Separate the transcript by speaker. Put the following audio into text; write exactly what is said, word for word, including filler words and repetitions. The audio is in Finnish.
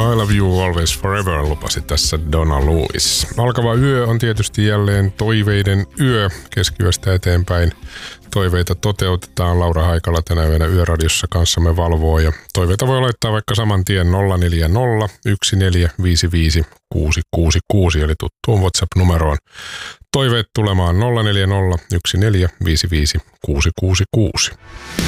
Speaker 1: I love you always forever, lupasi tässä Donna Lewis. Alkava yö on tietysti jälleen toiveiden yö keskiyöstä eteenpäin. Toiveita toteutetaan. Laura Haikala tänä yönä Yöradiossa kanssamme valvoo ja toiveita voi laittaa vaikka saman tien nolla neljä nolla yksi neljä viisi viisi kuusi kuusi kuusi eli tuttuun WhatsApp-numeroon. Toiveet tulemaan nolla neljä nolla yksi neljä viisi viisi kuusi kuusi kuusi.